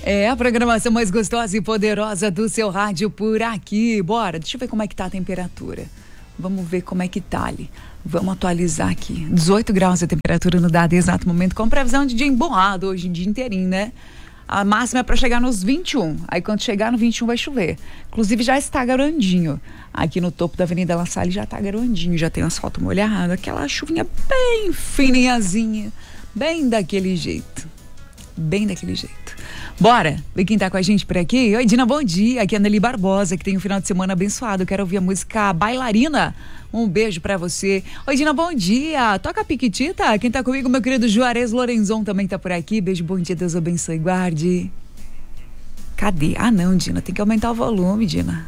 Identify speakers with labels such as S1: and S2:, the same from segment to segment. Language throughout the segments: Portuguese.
S1: É a programação mais gostosa e poderosa do seu rádio por aqui. Bora, deixa eu ver como é que tá a temperatura. Vamos ver como é que tá ali. Vamos atualizar aqui. 18 graus a temperatura no dado exato momento, com previsão de dia emboado hoje, dia inteirinho, né? A máxima é para chegar nos 21. Aí quando chegar no 21 vai chover. Inclusive já está garoandinho. Aqui no topo da Avenida La Salle já está garoandinho, já tem asfalto molhado, aquela chuvinha bem fininhazinha, bem daquele jeito. Bem daquele jeito. Bora, ver quem tá com a gente por aqui. Oi, Dina, bom dia. Aqui é a Nelly Barbosa, que tem um final de semana abençoado. Quero ouvir a música Bailarina. Um beijo pra você. Oi, Dina, bom dia. Toca a Piquitita. Quem tá comigo, meu querido Juarez Lorenzon, também tá por aqui. Beijo, bom dia, Deus abençoe e guarde. Cadê? Ah, não, Dina, tem que aumentar o volume, Dina.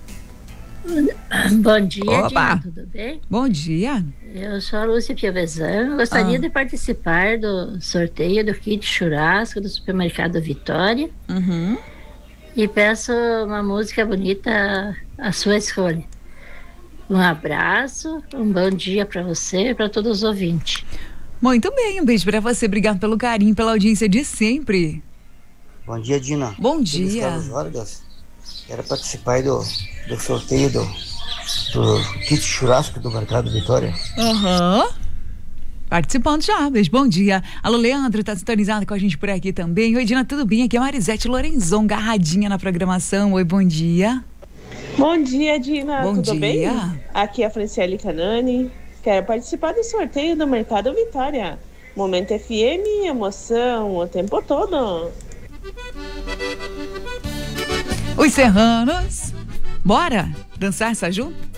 S2: Bom dia,
S1: Opa.
S2: Dina, tudo bem?
S1: Bom dia.
S2: Eu sou a Lúcia Piovesan, gostaria de participar do sorteio do kit churrasco do supermercado Vitória. E peço uma música bonita, a sua escolha. Um abraço, um bom dia para você e para todos os ouvintes.
S1: Muito bem, um beijo para você, obrigado pelo carinho, pela audiência de sempre.
S3: Bom dia, Dina.
S1: Bom dia.
S3: Carlos Vargas. Quero participar aí do sorteio do kit churrasco do Mercado Vitória.
S1: Participando já, beijo, bom dia. Alô, Leandro, tá sintonizado com a gente por aqui também. Oi, Dina, tudo bem? Aqui é a Marisete Lorenzon, garradinha na programação. Oi, bom dia.
S4: Bom dia, Dina.
S1: Bom
S4: Tudo
S1: dia.
S4: bem? Aqui é a Franciele Canani. Quero participar do sorteio do Mercado Vitória. Momento FM, emoção o tempo todo.
S1: Os serranos, bora dançar essa junto?